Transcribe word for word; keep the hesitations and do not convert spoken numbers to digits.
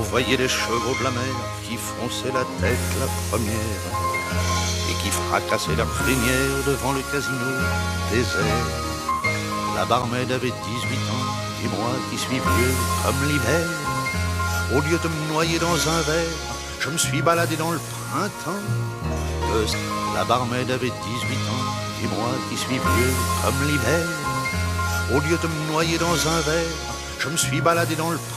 voyais les chevaux de la mer qui fronçaient la tête la première et qui fracassaient leur crinière devant le casino désert. La barmaid avait dix-huit ans, et moi qui suis vieux comme l'hiver, au lieu de me noyer dans un verre, je me suis baladé dans le printemps. La barmaid avait dix-huit ans, et moi qui suis vieux comme l'hiver, au lieu de me noyer dans un verre, je me suis baladé dans le